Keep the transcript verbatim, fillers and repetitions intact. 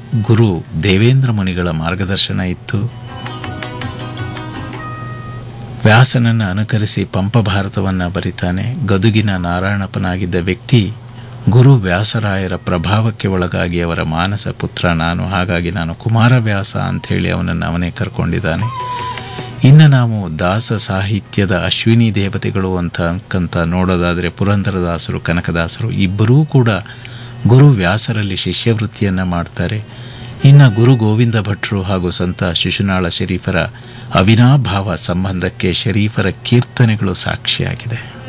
ಗುರು ದೇವೇಂದ್ರ ಮುನಿಗಳ ಮಾರ್ಗದರ್ಶನ ಇತ್ತು. ವ್ಯಾಸನನ್ನು ಅನುಕರಿಸಿ ಪಂಪ ಭಾರತವನ್ನು ಬರಿತಾನೆ. ಗದುಗಿನ ನಾರಾಯಣಪ್ಪನಾಗಿದ್ದ ವ್ಯಕ್ತಿ ಗುರು ವ್ಯಾಸರಾಯರ ಪ್ರಭಾವಕ್ಕೆ ಒಳಗಾಗಿ ಅವರ ಮಾನಸ ಪುತ್ರ ನಾನು, ಹಾಗಾಗಿ ನಾನು ಕುಮಾರವ್ಯಾಸ ಅಂಥೇಳಿ ಅವನನ್ನು ಅವನೇ ಕರ್ಕೊಂಡಿದ್ದಾನೆ. ಇನ್ನು ನಾವು ದಾಸ ಸಾಹಿತ್ಯದ ಅಶ್ವಿನಿ ದೇವತೆಗಳು ಅಂತ ಅನ್ಕಂತ ನೋಡೋದಾದರೆ ಪುರಂದರದಾಸರು, ಕನಕದಾಸರು ಇಬ್ಬರೂ ಕೂಡ ಗುರು ವ್ಯಾಸರಲ್ಲಿ ಶಿಷ್ಯವೃತ್ತಿಯನ್ನು ಮಾಡ್ತಾರೆ. ಇನ್ನು ಗುರು ಗೋವಿಂದ ಭಟ್ರು ಹಾಗೂ ಸಂತ ಶಿಶುನಾಳ ಶರೀಫರ ಅವಿನಾಭಾವ ಸಂಬಂಧಕ್ಕೆ ಶರೀಫರ ಕೀರ್ತನೆಗಳು ಸಾಕ್ಷಿಯಾಗಿದೆ.